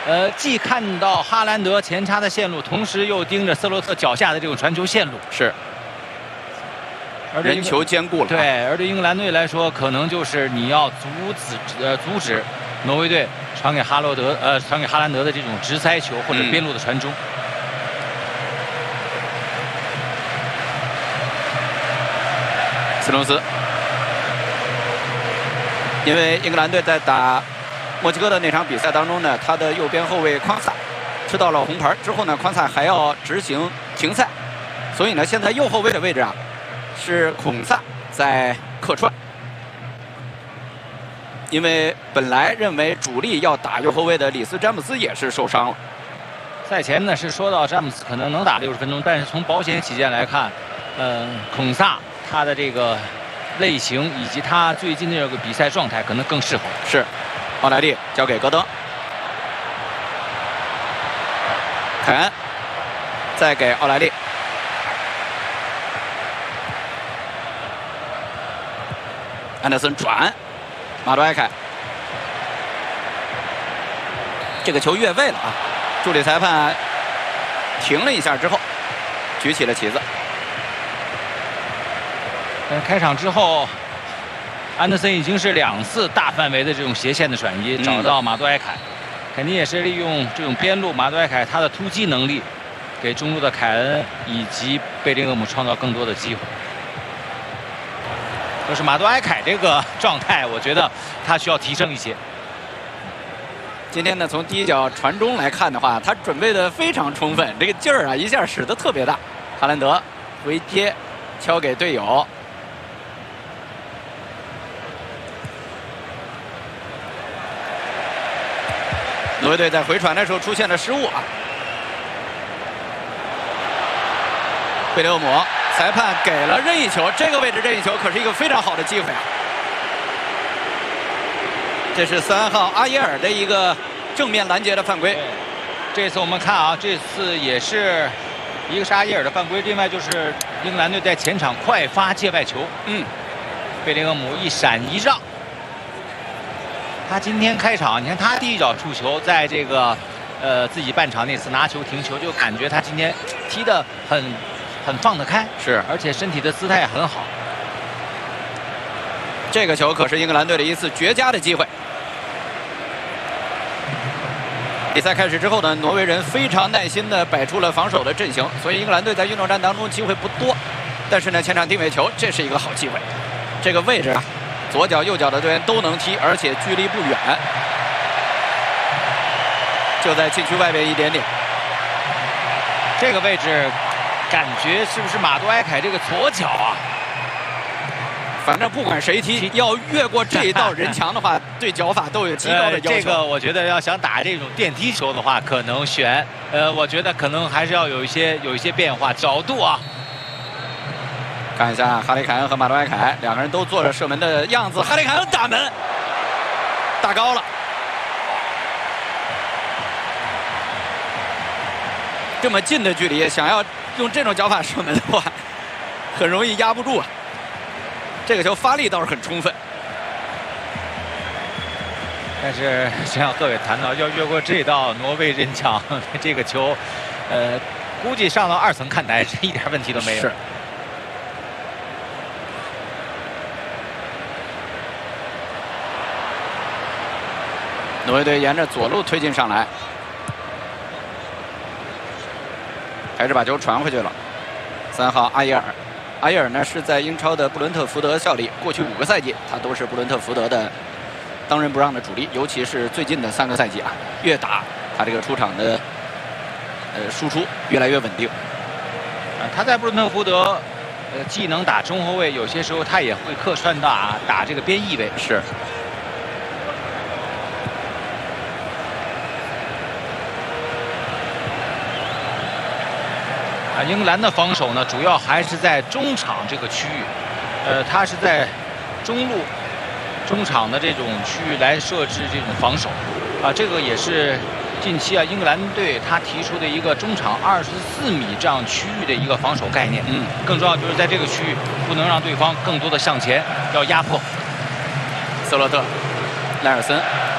既看到哈兰德前插的线路，同时又盯着斯洛特脚下的这种传球线路。 是。而人球兼顾了。 对，而对英格兰队来说，可能就是你要阻止挪威队传给哈兰德的这种直塞球或者边路的传中。 斯隆斯，因为英格兰队在打墨西哥的那场比赛当中呢，他的右边后卫夸萨吃到了红牌之后呢，夸萨还要执行停赛，所以呢，现在右后卫的位置啊是孔萨在客串，因为本来认为主力要打右后卫的里斯詹姆斯也是受伤了。 赛前呢是说到詹姆斯可能能打60分钟，但是从保险起见来看，孔萨他的这个类型以及他最近的这个比赛状态可能更适合。 是，奥莱利交给戈登，凯恩再给奥莱利，安德森转，马杜埃凯，这个球越位了啊！助理裁判停了一下之后，举起了旗子。 开场之后，安德森已经是2次大范围的这种斜线的转移，找到马杜埃凯，肯定也是利用这种边路马杜埃凯他的突击能力，给中路的凯恩以及贝林厄姆创造更多的机会。就是马杜埃凯这个状态，我觉得他需要提升一些。 今天呢，从第一脚传中来看的话，他准备的非常充分，这个劲儿啊一下使得特别大。哈兰德回接，敲给队友。挪威队在回传的时候出现了失误啊！贝林厄姆，裁判给了任意球，这个位置任意球可是一个非常好的机会啊！这是3号阿耶尔的一个正面拦截的犯规。 这次我们看啊，这次也是一个是阿耶尔的犯规，另外就是英格兰队在前场快发界外球。贝林厄姆一闪一让。他今天开场，你看他第一脚触球，在这个自己半场那次拿球停球，就感觉他今天踢得很放得开， 是， 而且身体的姿态很好。 这个球可是英格兰队的一次绝佳的机会。比赛开始之后呢，挪威人非常耐心地摆出了防守的阵型，所以英格兰队在运动战当中机会不多，但是呢，前场定位球这是一个好机会，这个位置啊。左脚右脚的队员都能踢，而且距离不远，就在禁区外边一点点。 这个位置感觉是不是马杜埃凯这个左脚啊？ 反正不管谁踢，要越过这一道人墙的话，对脚法都有极高的要求。 这个我觉得要想打这种电梯球的话，可能选我觉得可能还是要有一些变化角度啊。 看一下哈里凯恩和马杜埃凯两个人都做着射门的样子，哈里凯恩打门，打高了。这么近的距离，想要用这种脚法射门的话，很容易压不住啊。这个球发力倒是很充分， 但是像各位谈到要越过这道挪威人墙，这个球，估计上到2层看台一点问题都没有。 是。挪威队沿着左路推进上来，还是把球传回去了。3号阿耶尔，阿耶尔呢是在英超的布伦特福德效力，过去5个赛季他都是布伦特福德的当仁不让的主力，尤其是最近的3个赛季啊，越打他这个出场的输出越来越稳定。 他在布伦特福德既能打中后卫，有些时候他也会客串打这个边翼位。 是。 英格兰的防守呢，主要还是在中场这个区域，他是在中场的这种区域来设置这种防守，这个也是近期英格兰队他提出的一个中场24米这样区域的一个防守概念。更重要就是在这个区域不能让对方更多的向前，要压迫。 斯洛特、莱尔森